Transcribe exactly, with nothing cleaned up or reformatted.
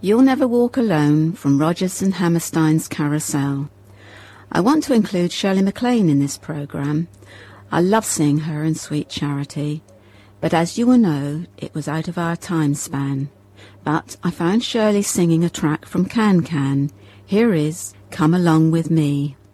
You'll Never Walk Alone from Rodgers and Hammerstein's Carousel. I want to include Shirley MacLaine in this programme. I love seeing her in Sweet Charity, but as you will know, it was out of our time span. But I found Shirley singing a track from Can Can. Here is Come Along With Me.